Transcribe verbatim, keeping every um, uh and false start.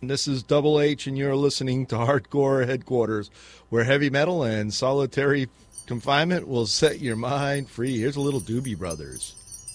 This is Double H, and you're listening to Hardcore Headquarters, where heavy metal and solitary confinement will set your mind free. Here's a little Doobie Brothers.